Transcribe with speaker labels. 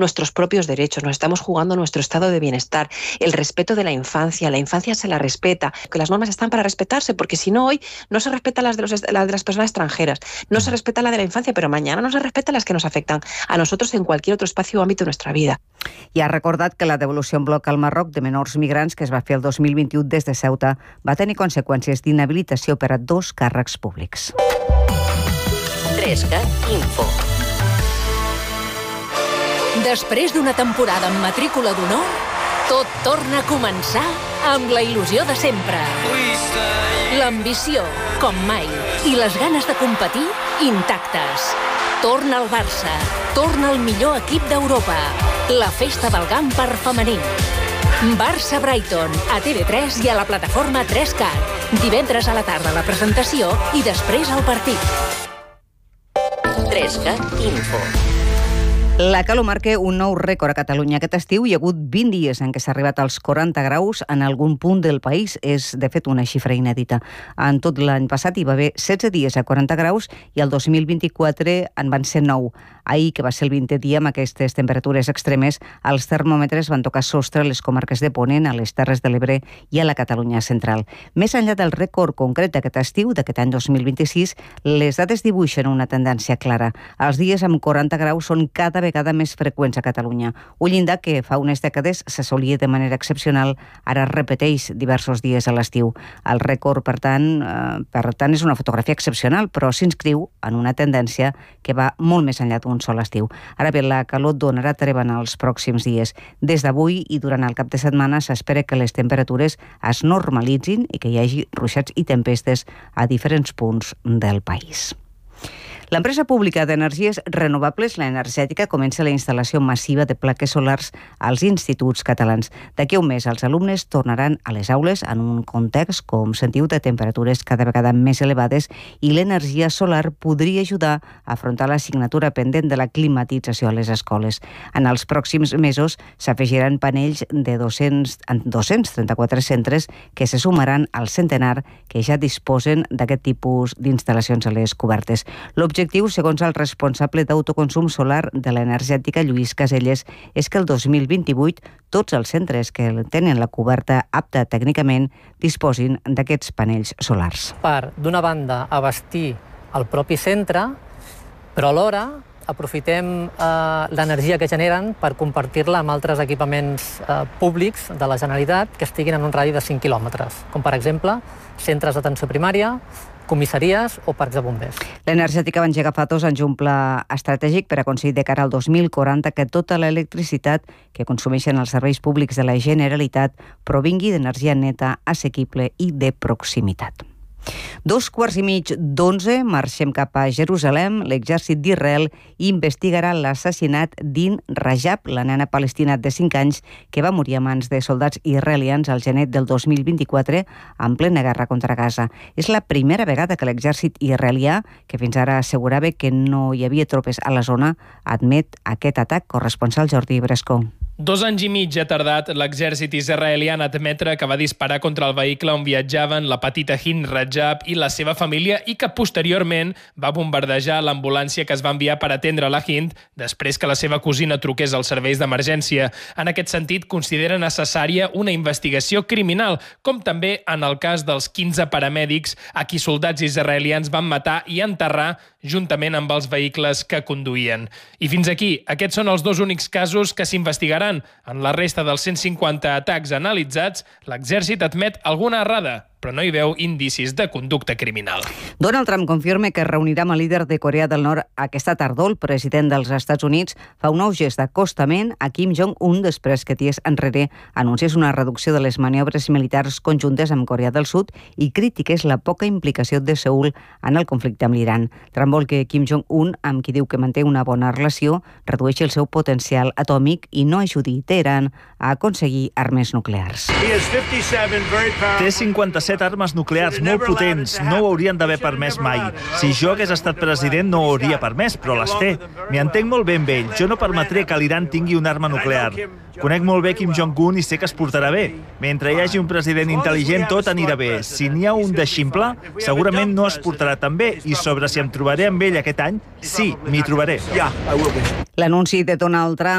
Speaker 1: nuestros propios derechos, nos estamos jugando nuestro estado de bienestar, el respeto de la infancia se la respeta, que las normas están para respetarse, porque si no, hoy no se respetan las de las personas extranjeras, no se respeta la de la infancia, pero mañana no se respeta las que nos afectan a nosotros en cualquier otro espacio o ámbito de nuestra vida.
Speaker 2: I ha recordat que la devolució en bloc al Marroc de menors migrants que es va fer el 2021 des de Ceuta va tenir conseqüències d'inhabilitació per a 2 càrrecs públics.
Speaker 3: 3CAT Info. Després d'una temporada amb matrícula d'honor, tot torna a començar amb la il·lusió de sempre. L'ambició, com mai, i les ganes de competir intactes. Torna el Barça, torna el millor equip d'Europa. La festa del GAM per femení. Barça-Brighton, a TV3 i a la plataforma 3CAT. Divendres a la tarda la presentació i després el partit. 3CAT Info.
Speaker 2: La calor marca un nou rècord a Catalunya. Aquest estiu hi ha hagut 20 dies en què s'ha arribat als 40 graus en algun punt del país. És, de fet, una xifra inèdita. En tot l'any passat hi va haver 16 dies a 40 graus i el 2024 en van ser 9. Ahir, que va ser el 20è dia amb aquestes temperatures extremes, els termòmetres van tocar sostre a les comarques de Ponent, a les Terres de l'Ebre i a la Catalunya central. Més enllà del rècord concret d'aquest estiu, d'aquest any 2026, les dades dibuixen una tendència clara. Els dies amb 40 graus són cada vegada més freqüents a Catalunya. Un llindar que fa unes dècades s'assolia de manera excepcional, ara es repeteix diversos dies a l'estiu. El rècord, per tant, és una fotografia excepcional, però s'inscriu en una tendència que va molt més enllà d'un sol estiu. Ara bé, la calor donarà treva en els pròxims dies. Des d'avui i durant el cap de setmana s'espera que les temperatures es normalitzin i que hi hagi ruixats i tempestes a diferents punts del país. L'empresa pública d'energies renovables, l'Energètica, comença la instal·lació massiva de plaques solars als instituts catalans. D'aquí a un mes, els alumnes tornaran a les aules en un context, com sentiu, de temperatures cada vegada més elevades i l'energia solar podria ajudar a afrontar l'assignatura pendent de la climatització a les escoles. En els pròxims mesos s'afegiran panells de 234 centres que se sumaran al centenar que ja disposen d'aquest tipus d'instal·lacions a les cobertes. L'objectiu, segons el responsable d'autoconsum solar de l'Energètica, Lluís Caselles, és que el 2028 tots els centres que tenen la coberta apta tècnicament disposin d'aquests panells solars.
Speaker 4: Per, d'una banda, abastir el propi centre, però alhora aprofitem l'energia que generen per compartir-la amb altres equipaments públics de la Generalitat que estiguin en un radi de 5 quilòmetres, com per exemple centres d'atenció primària, comissaries o parcs de bombers.
Speaker 2: L'Energètica va engegar fa 2 anys un pla estratègic per aconseguir de cara al 2040 que tota l'electricitat que consumeixen els serveis públics de la Generalitat provingui d'energia neta, assequible i de proximitat. 11:15, marxem cap a Jerusalem. L'exèrcit d'Israel investigarà l'assassinat d'In Rajab, la nena palestina de 5 anys que va morir a mans de soldats israelians al gener del 2024 en plena guerra contra Gaza. És la primera vegada que l'exèrcit israelià, que fins ara assegurava que no hi havia tropes a la zona, admet aquest atac. Corresponsal Jordi Brescó.
Speaker 5: 2 anys i mig ha tardat l'exèrcit israelià en admetre que va disparar contra el vehicle on viatjaven la petita Hin Rajab i la seva família i que posteriorment va bombardejar l'ambulància que es va enviar per atendre la Hind després que la seva cosina truqués als serveis d'emergència. En aquest sentit, considera necessària una investigació criminal, com també en el cas dels 15 paramèdics a qui soldats israelians van matar i enterrar juntament amb els vehicles que conduïen. I fins aquí, aquests són els 2 únics casos que s'investigaran. En la resta dels 150 atacs analitzats, l'exèrcit admet alguna errada, però no hi veu indicis de conducta criminal.
Speaker 2: Donald Trump confirma que es reunirà amb el líder de Corea del Nord aquesta tardor. El president dels Estats Units fa un nou gest d'acostament a Kim Jong-un després que dies enrere anunciés una reducció de les maniobres militars conjuntes amb Corea del Sud i critiqués la poca implicació de Seül en el conflicte amb l'Iran. Trump vol que Kim Jong-un, amb qui diu que manté una bona relació, redueixi el seu potencial atòmic i no ajudi Teheran a aconseguir armes nuclears.
Speaker 6: Té 57 armes nuclears molt potents. No ho haurien d'haver permès mai. Si jo hagués estat president no ho hauria permès, però les té. M'hi entenc molt bé amb ell. Jo no permetré que l'Iran tingui una arma nuclear. Conec molt bé Kim Jong-un i sé que es portarà bé. Mentre hi hagi un president intel·ligent, tot anirà bé. Si n'hi ha un de ximple, segurament no es portarà tan bé. I sobre si em trobaré amb ell aquest any, sí, m'hi trobaré.
Speaker 2: L'anunci de Donald Trump